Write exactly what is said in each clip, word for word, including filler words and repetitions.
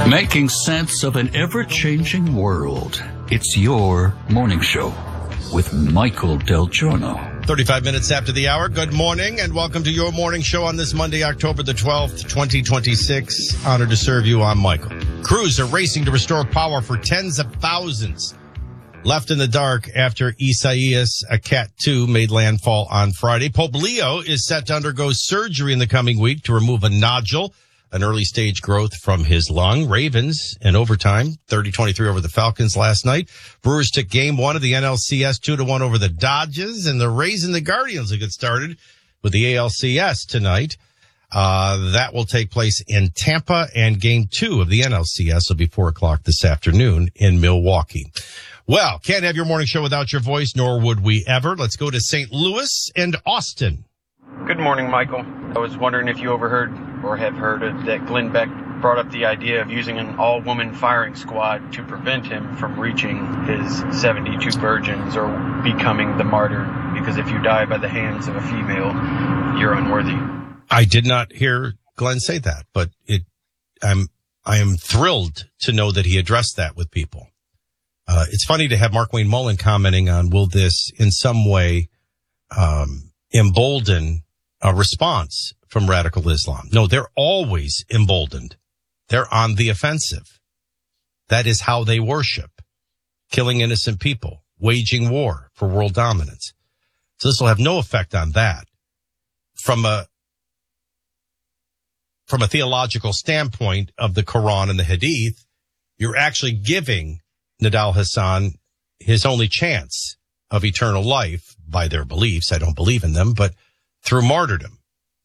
Making sense of an ever-changing world. It's your morning show with Michael Del Giorno. thirty-five minutes after the hour. Good morning and welcome to your morning show on this Monday, October the twelfth, twenty twenty-six. Honored to serve you. I'm Michael. Crews are racing to restore power for tens of thousands left in the dark after Isaias, a Cat two, made landfall on Friday. Pope Leo is set to undergo surgery in the coming week to remove a nodule, an early stage growth from his lung. Ravens in overtime, thirty twenty-three over the Falcons last night. Brewers took game one of the N L C S two to one over the Dodgers, and the Rays and the Guardians will get started with the A L C S tonight. Uh, that will take place in Tampa, and game two of the N L C S will be four o'clock this afternoon in Milwaukee. Well, can't have your morning show without your voice, nor would we ever. Let's go to Saint Louis and Austin. Good morning, Michael. I was wondering if you overheard or have heard of that Glenn Beck brought up the idea of using an all-woman firing squad to prevent him from reaching his seventy-two virgins or becoming the martyr, because if you die by the hands of a female, you're unworthy. I did not hear Glenn say that, but it, I'm, I am thrilled to know that he addressed that with people. Uh, it's funny to have Mark Wayne Mullen commenting on, will this in some way, um, embolden a response from radical Islam? No, they're always emboldened. They're on the offensive. That is how they worship, killing innocent people, waging war for world dominance. So this will have no effect on that. From a, from a theological standpoint of the Quran and the Hadith, you're actually giving Nidal Hasan his only chance of eternal life by their beliefs. I don't believe in them, but through martyrdom.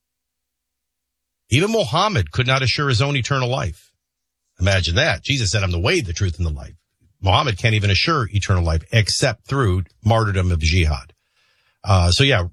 Even Muhammad could not assure his own eternal life. Imagine that. Jesus said, I'm the way, the truth, and the life. Muhammad can't even assure eternal life except through martyrdom of jihad. Uh, so yeah,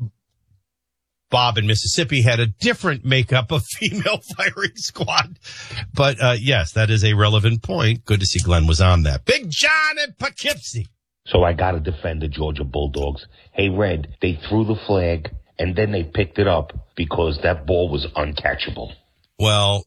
Bob in Mississippi had a different makeup of female firing squad. But, uh, yes, that is a relevant point. Good to see Glenn was on that. Big John in Poughkeepsie. So I got to defend the Georgia Bulldogs. Hey, Red, they threw the flag and then they picked it up because that ball was uncatchable. Well,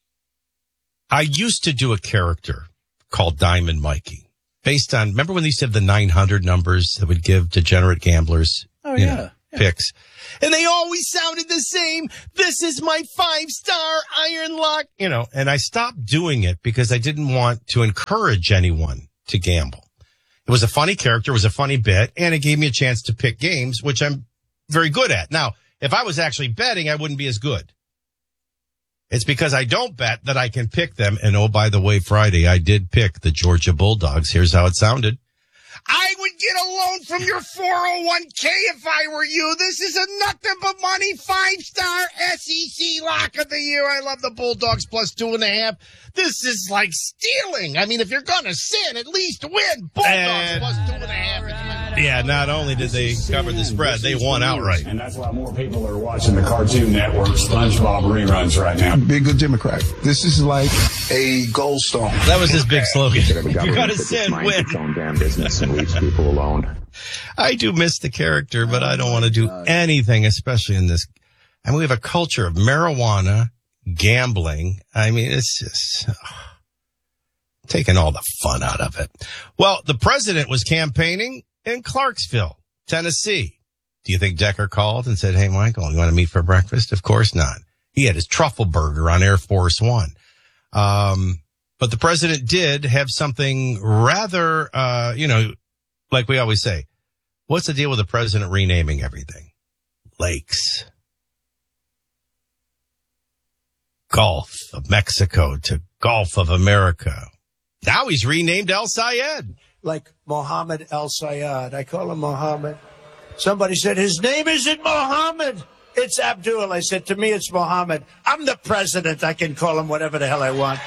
I used to do a character called Diamond Mikey based on, remember when they used to have the nine hundred numbers that would give degenerate gamblers oh, you yeah. know, yeah. picks? And they always sounded the same. This is my five-star iron lock, you know, and I stopped doing it because I didn't want to encourage anyone to gamble. It was a funny character, it was a funny bit, and it gave me a chance to pick games, which I'm very good at. Now, if I was actually betting, I wouldn't be as good. It's because I don't bet that I can pick them. And oh, by the way, Friday, I did pick the Georgia Bulldogs. Here's how it sounded. I would get a loan from your four oh one k if I were you. This is a nothing but money five-star S E C lock of the year. I love the Bulldogs plus two and a half. This is like stealing. I mean, if you're going to sin, at least win. Bulldogs and, plus two and a half. Yeah, not only did they cover the spread, they won outright. And that's why more people are watching the Cartoon Network SpongeBob reruns right now. Be a good Democrat. This is like a gold stone. That was his big slogan. If you're going to sin, win. Its own damn business and leaves people alone. I do miss the character, but I don't want to do anything, especially in this. I mean, we have a culture of marijuana, gambling. I mean, it's just oh, taking all the fun out of it. Well, the president was campaigning in Clarksville, Tennessee. Do you think Decker called and said, hey, Michael, you want to meet for breakfast? Of course not. He had his truffle burger on Air Force One. Um, but the president did have something rather, uh, you know, like we always say, what's the deal with the president renaming everything? Lakes. Gulf of Mexico to Gulf of America. Now he's renamed El Sayed. Like Mohammed El Sayed. I call him Mohammed. Somebody said, his name isn't Mohammed. It's Abdul. I said, to me, it's Mohammed. I'm the president. I can call him whatever the hell I want.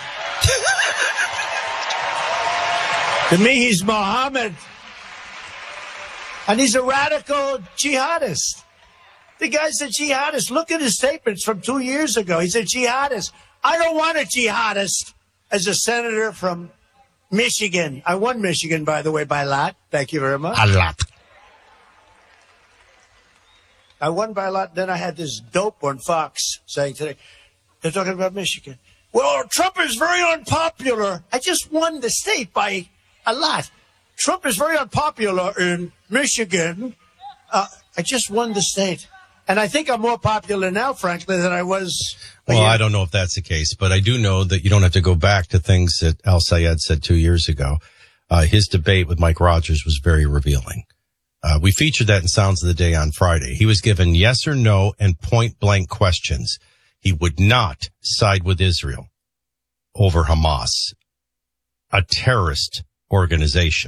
To me, he's Mohammed. And he's a radical jihadist. The guy's a jihadist. Look at his statements from two years ago. He's a jihadist. I don't want a jihadist as a senator from Michigan. I won Michigan, by the way, by a lot. Thank you very much. A lot. I won by a lot. Then I had this dope on Fox saying today, they're talking about Michigan. Well, Trump is very unpopular. I just won the state by a lot. Trump is very unpopular in Michigan. Uh, I just won the state. And I think I'm more popular now, frankly, than I was. Well, year. I don't know if that's the case, but I do know that you don't have to go back to things that Al Sayed said two years ago. Uh, his debate with Mike Rogers was very revealing. Uh, we featured that in Sounds of the Day on Friday. He was given yes or no and point blank questions. He would not side with Israel over Hamas, a terrorist organization.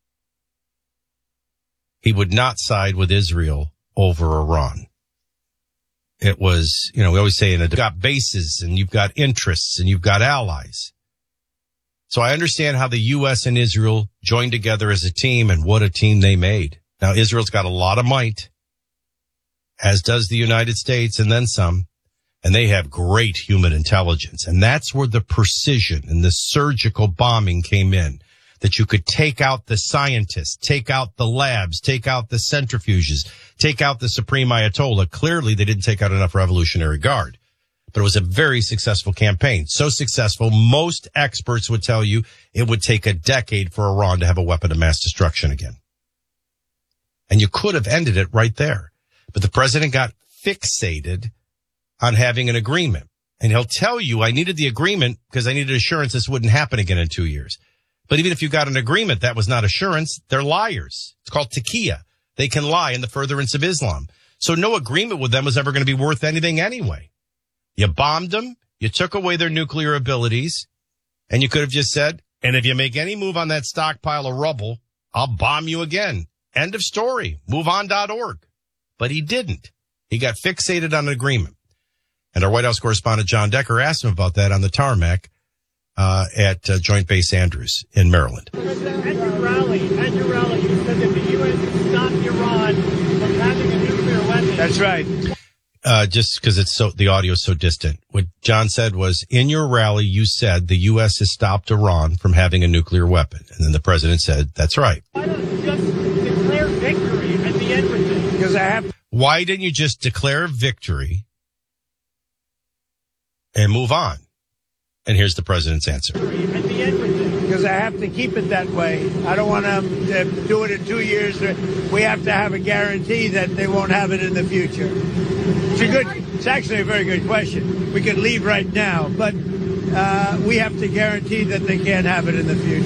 He would not side with Israel over Iran. It was, you know, we always say, you've got bases and you've got interests and you've got allies. So I understand how the U S and Israel joined together as a team and what a team they made. Now, Israel's got a lot of might, as does the United States and then some, and they have great human intelligence. And that's where the precision and the surgical bombing came in. That you could take out the scientists, take out the labs, take out the centrifuges, take out the Supreme Ayatollah. Clearly, they didn't take out enough Revolutionary Guard. But it was a very successful campaign. So successful, most experts would tell you it would take a decade for Iran to have a weapon of mass destruction again. And you could have ended it right there. But the president got fixated on having an agreement. And he'll tell you, I needed the agreement because I needed assurance this wouldn't happen again in two years. But even if you got an agreement, that was not assurance. They're liars. It's called taqiyya. They can lie in the furtherance of Islam. So no agreement with them was ever going to be worth anything anyway. You bombed them. You took away their nuclear abilities. And you could have just said, and if you make any move on that stockpile of rubble, I'll bomb you again. End of story. move on dot org. But he didn't. He got fixated on an agreement. And our White House correspondent John Decker asked him about that on the tarmac. Uh, at uh, Joint Base Andrews in Maryland. President, at your rally, at your rally, you said that the U S has stopped Iran from having a nuclear weapon. That's right. Uh, just because it's so, the audio is so distant. What John said was, in your rally, you said the U S has stopped Iran from having a nuclear weapon. And then the president said, that's right. Why don't you just declare victory at the end with this? Because I have. Why didn't you just declare victory and move on? And here's the president's answer. Because I have to keep it that way. I don't want them to do it in two years. We have to have a guarantee that they won't have it in the future. It's a good, it's actually a very good question. We could leave right now, but uh, we have to guarantee that they can't have it in the future.